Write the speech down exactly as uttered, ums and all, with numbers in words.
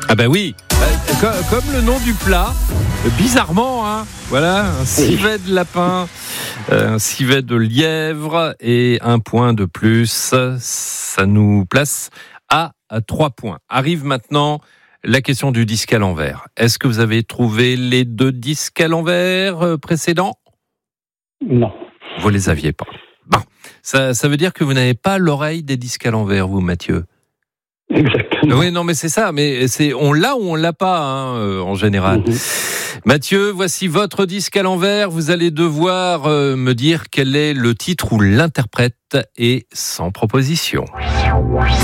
Ah ben oui, comme, comme le nom du plat, bizarrement, hein, voilà, un civet de lapin, un civet de lièvre et un point de plus, ça nous place à trois points. Arrive maintenant la question du disque à l'envers. Est-ce que vous avez trouvé les deux disques à l'envers précédents ? Non. Vous les aviez pas. Bon, ça, ça veut dire que vous n'avez pas l'oreille des disques à l'envers, vous, Mathieu ? Exactement. Oui, non, mais c'est ça. Mais c'est, on l'a ou on l'a pas, hein, euh, en général. Mmh. Mathieu, voici votre disque à l'envers. Vous allez devoir euh, me dire quel est le titre ou l'interprète et sans proposition.